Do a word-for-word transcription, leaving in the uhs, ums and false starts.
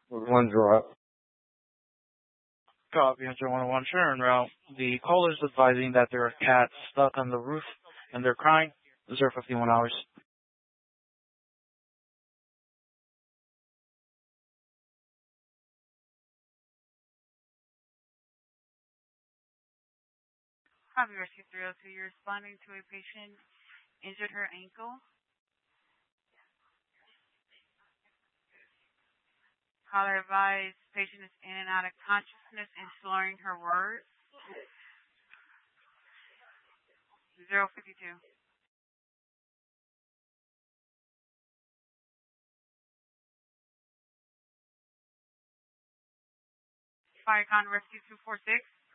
One drop. Copy, Hunter one oh one, sure, en route. The caller is advising that there are cats stuck on the roof and they're crying. zero fifty-one hours. Copy Rescue three oh two. You're responding to a patient injured her ankle. Caller advised patient is in and out of consciousness and slurring her words. zero fifty-two. Firecon Rescue two four six.